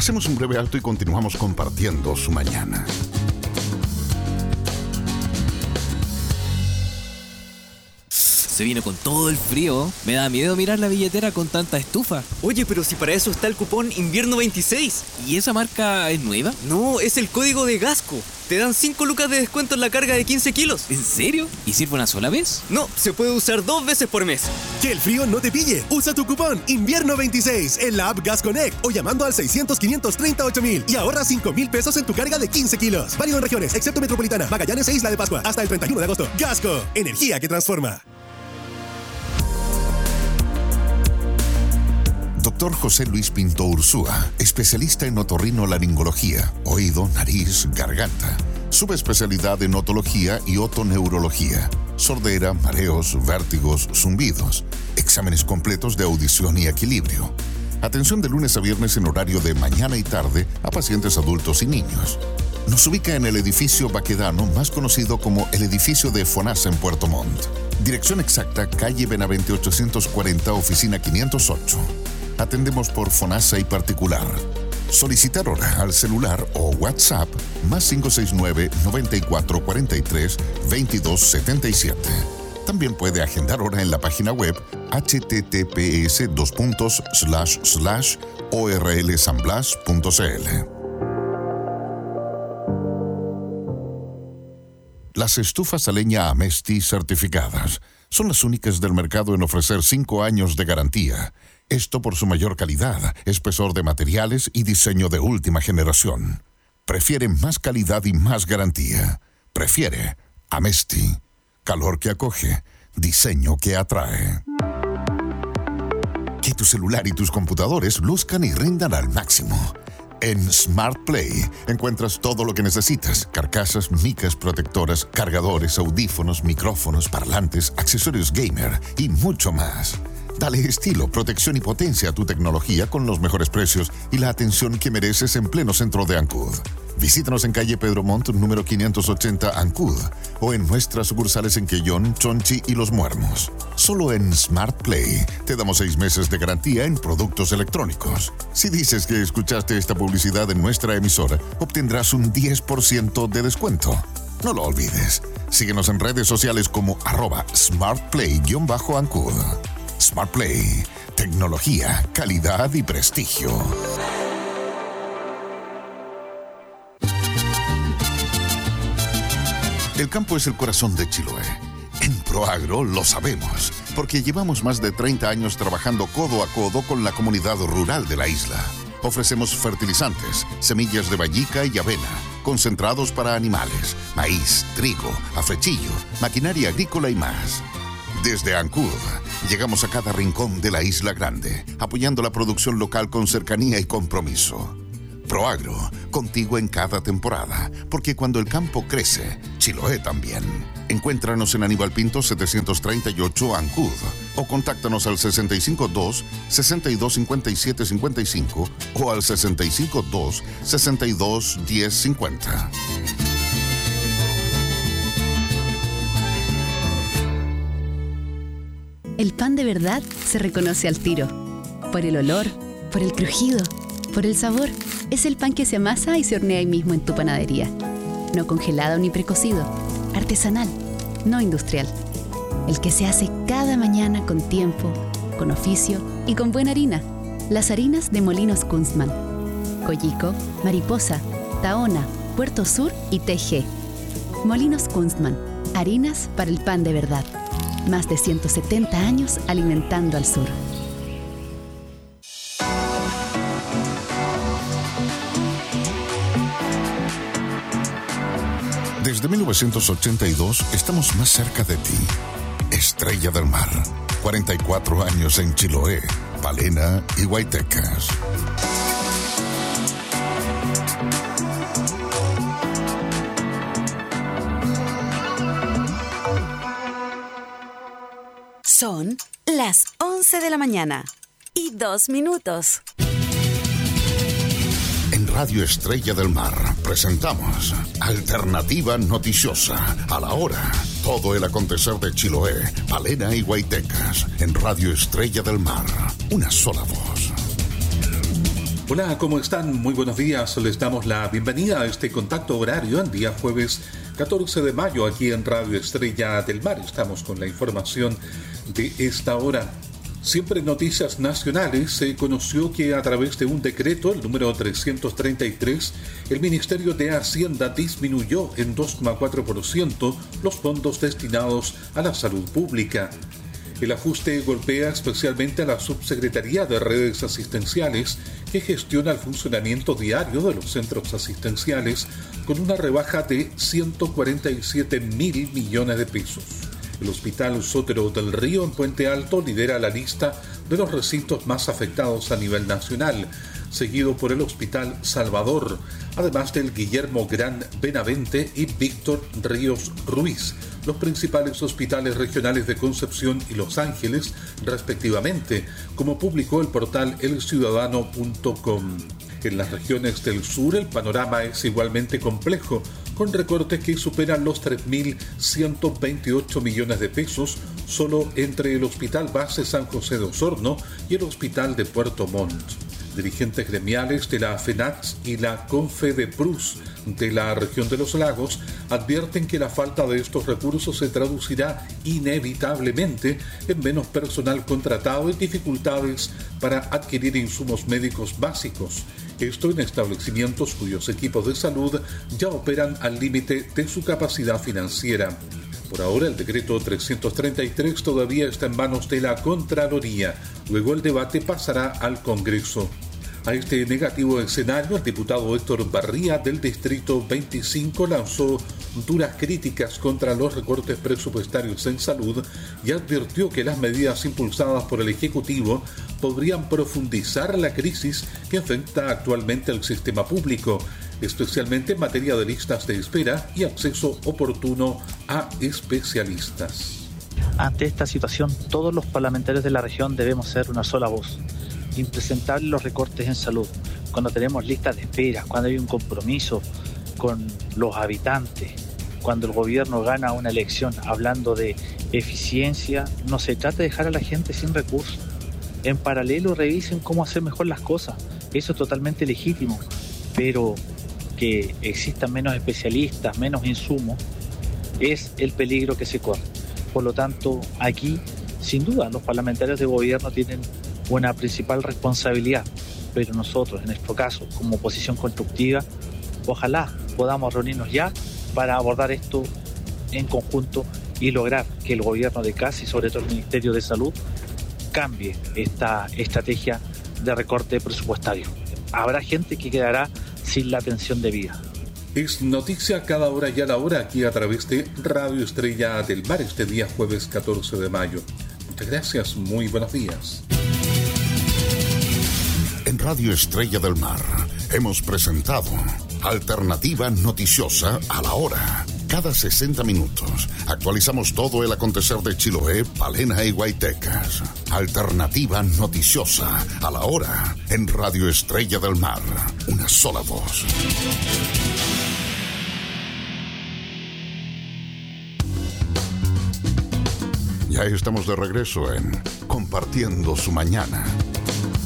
Hacemos un breve alto y continuamos compartiendo su mañana. Se vino con todo el frío. Me da miedo mirar la billetera con tanta estufa. Oye, pero si para eso está el cupón Invierno 26. ¿Y esa marca es nueva? No, es el código de Gasco. Te dan 5 lucas de descuento en la carga de 15 kilos. ¿En serio? ¿Y sirve una sola vez? No, se puede usar 2 veces por mes. Que el frío no te pille. Usa tu cupón Invierno 26 en la app Gas Connect o llamando al 600-538-000 y ahorra 5,000 pesos en tu carga de 15 kilos. Válido en regiones, excepto Metropolitana, Magallanes e Isla de Pascua. Hasta el 31 de agosto. Gasco, energía que transforma. Dr. José Luis Pinto Ursúa, especialista en otorrinolaringología, oído, nariz, garganta. Subespecialidad en otología y otoneurología. Sordera, mareos, vértigos, zumbidos. Exámenes completos de audición y equilibrio. Atención de lunes a viernes en horario de mañana y tarde a pacientes adultos y niños. Nos ubica en el edificio Baquedano, más conocido como el edificio de FONASA en Puerto Montt. Dirección exacta, calle Benavente 840, oficina 508. Atendemos por FONASA y particular. Solicitar hora al celular o WhatsApp más 569-9443-2277. También puede agendar hora en la página web https://orlsanblas.cl. Las estufas a leña Amesti certificadas son las únicas del mercado en ofrecer 5 años de garantía. Esto por su mayor calidad, espesor de materiales y diseño de última generación. Prefiere más calidad y más garantía. Prefiere Amesti. Calor que acoge, diseño que atrae. Que tu celular y tus computadores luzcan y rindan al máximo. En Smart Play encuentras todo lo que necesitas: carcasas, micas protectoras, cargadores, audífonos, micrófonos, parlantes, accesorios gamer y mucho más. Dale estilo, protección y potencia a tu tecnología con los mejores precios y la atención que mereces en pleno centro de Ancud. Visítanos en calle Pedro Montt, número 580, Ancud, o en nuestras sucursales en Quellón, Chonchi y Los Muermos. Solo en Smart Play te damos 6 meses de garantía en productos electrónicos. Si dices que escuchaste esta publicidad en nuestra emisora, obtendrás un 10% de descuento. No lo olvides. Síguenos en redes sociales como @smartplay_Ancud. Smart Play, tecnología, calidad y prestigio. El campo es el corazón de Chiloé. En Proagro lo sabemos, porque llevamos más de 30 años trabajando codo a codo con la comunidad rural de la isla. Ofrecemos fertilizantes, semillas de vallica y avena, concentrados para animales, maíz, trigo, afrechillo, maquinaria agrícola y más. Desde Ancud, llegamos a cada rincón de la Isla Grande, apoyando la producción local con cercanía y compromiso. Proagro, contigo en cada temporada, porque cuando el campo crece, Chiloé también. Encuéntranos en Aníbal Pinto 738 Ancud o contáctanos al 652-625755 o al 652-621050. El pan de verdad se reconoce al tiro. Por el olor, por el crujido, por el sabor. Es el pan que se amasa y se hornea ahí mismo en tu panadería. No congelado ni precocido. Artesanal, no industrial. El que se hace cada mañana con tiempo, con oficio y con buena harina. Las harinas de Molinos Kunstmann. Coyico, Mariposa, Tahona, Puerto Sur y TG. Molinos Kunstmann. Harinas para el pan de verdad. Más de 170 años alimentando al sur. Desde 1982 estamos más cerca de ti. Estrella del Mar. 44 años en Chiloé, Palena y Guaytecas. Son las 11 de la mañana y 2 minutos. En Radio Estrella del Mar presentamos Alternativa Noticiosa. A la hora, todo el acontecer de Chiloé, Palena y Guaytecas. En Radio Estrella del Mar, una sola voz. Hola, ¿cómo están? Muy buenos días. Les damos la bienvenida a este contacto horario el día jueves 14 de mayo aquí en Radio Estrella del Mar. Estamos con la información de esta hora. Siempre en noticias nacionales se conoció que a través de un decreto, el número 333, el Ministerio de Hacienda disminuyó en 2,4% los fondos destinados a la salud pública. El ajuste golpea especialmente a la Subsecretaría de Redes Asistenciales, que gestiona el funcionamiento diario de los centros asistenciales, con una rebaja de 147.000 millones de pesos. El Hospital Sotero del Río en Puente Alto lidera la lista de los recintos más afectados a nivel nacional, seguido por el Hospital Salvador, además del Guillermo Gran Benavente y Víctor Ríos Ruiz, los principales hospitales regionales de Concepción y Los Ángeles, respectivamente, como publicó el portal elciudadano.com. En las regiones del sur el panorama es igualmente complejo, con recortes que superan los 3.128 millones de pesos solo entre el Hospital Base San José de Osorno y el Hospital de Puerto Montt. Dirigentes gremiales de la FENATS y la CONFEDEPRUS de la región de los lagos advierten que la falta de estos recursos se traducirá inevitablemente en menos personal contratado y dificultades para adquirir insumos médicos básicos. Esto en establecimientos cuyos equipos de salud ya operan al límite de su capacidad financiera. Por ahora, el decreto 333 todavía está en manos de la Contraloría. Luego el debate pasará al Congreso. A este negativo escenario, el diputado Héctor Barría del Distrito 25 lanzó duras críticas contra los recortes presupuestarios en salud y advirtió que las medidas impulsadas por el Ejecutivo podrían profundizar la crisis que enfrenta actualmente el sistema público, especialmente en materia de listas de espera y acceso oportuno a especialistas. Ante esta situación, todos los parlamentarios de la región debemos ser una sola voz. Impresentables los recortes en salud, cuando tenemos listas de espera, cuando hay un compromiso con los habitantes, cuando el gobierno gana una elección hablando de eficiencia, no se trata de dejar a la gente sin recursos. En paralelo revisen cómo hacer mejor las cosas, eso es totalmente legítimo, pero que existan menos especialistas, menos insumos, es el peligro que se corre. Por lo tanto, aquí, sin duda, los parlamentarios de gobierno tienen una principal responsabilidad, pero nosotros, en nuestro caso, como oposición constructiva, ojalá podamos reunirnos ya para abordar esto en conjunto y lograr que el gobierno de casa y sobre todo el Ministerio de Salud cambie esta estrategia de recorte presupuestario. Habrá gente que quedará sin la atención debida. Es noticia cada hora y a la hora aquí a través de Radio Estrella del Mar este día jueves 14 de mayo. Muchas gracias, muy buenos días. En Radio Estrella del Mar hemos presentado Alternativa Noticiosa a la Hora. Cada 60 minutos actualizamos todo el acontecer de Chiloé, Palena y Guaytecas. Alternativa Noticiosa a la Hora en Radio Estrella del Mar. Una sola voz. Ya estamos de regreso en Compartiendo su Mañana.